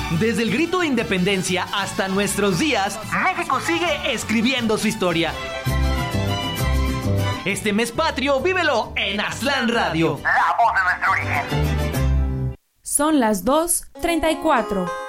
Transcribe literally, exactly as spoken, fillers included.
Desde el grito de independencia hasta nuestros días, México sigue escribiendo su historia. Este mes patrio, vívelo en Aztlán Radio. La voz de nuestro origen. Son las dos treinta y cuatro.